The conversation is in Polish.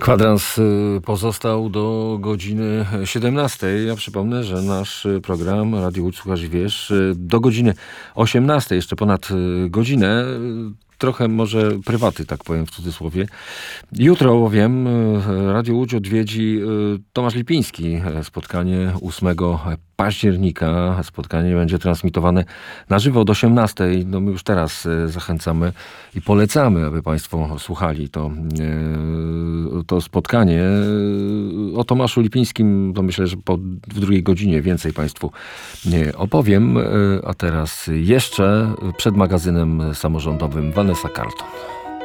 Kwadrans pozostał do godziny 17. Ja przypomnę, że nasz program Radio Łódź Słuchasz i Wiesz do godziny 18, jeszcze ponad godzinę. Trochę może prywaty, tak powiem w cudzysłowie. Jutro, bowiem, Radio Łódź odwiedzi Tomasz Lipiński. Spotkanie 8 października. Spotkanie będzie transmitowane na żywo od 18. No my już teraz zachęcamy i polecamy, aby Państwo słuchali to spotkanie. O Tomaszu Lipińskim to myślę, że w drugiej godzinie więcej Państwu opowiem. A teraz jeszcze przed magazynem samorządowym Vanessa Carlton.